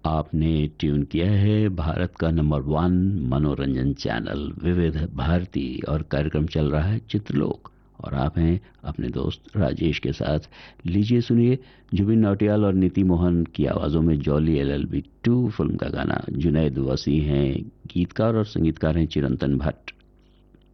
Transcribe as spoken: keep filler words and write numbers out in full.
आपने ट्यून किया है भारत का नंबर वन मनोरंजन चैनल विविध भारती और कार्यक्रम चल रहा है चित्रलोक और आप हैं अपने दोस्त राजेश के साथ। लीजिए सुनिए जुबिन नौटियाल और नीति मोहन की आवाज़ों में jolly L L B to film का गाना। जुनैद वसी हैं गीतकार और संगीतकार हैं चिरंतन भट्ट।